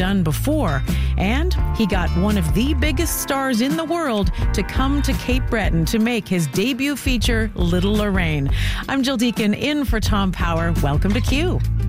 done before. And he got one of the biggest stars in the world to come to Cape Breton to make his debut feature, Little Lorraine. I'm Jill Deacon in for Tom Power. Welcome to Q.